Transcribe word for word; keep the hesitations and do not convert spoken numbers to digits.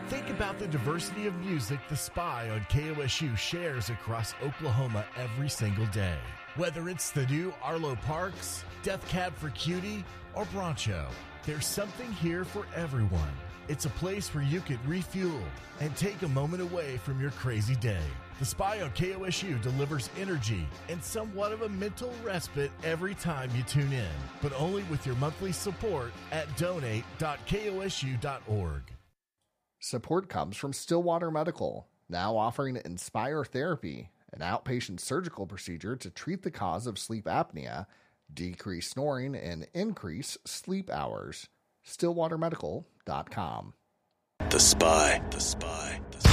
Think about the diversity of music The Spy on K O S U shares across Oklahoma every single day. Whether it's the new Arlo Parks, Death Cab for Cutie, or Broncho, there's something here for everyone. It's a place where you can refuel and take a moment away from your crazy day. The Spy on K O S U delivers energy and somewhat of a mental respite every time you tune in, but only with your monthly support at donate dot K O S U dot org. Support comes from Stillwater Medical, now offering Inspire Therapy, an outpatient surgical procedure to treat the cause of sleep apnea, decrease snoring, and increase sleep hours. stillwater medical dot com. The Spy. The Spy. The Spy.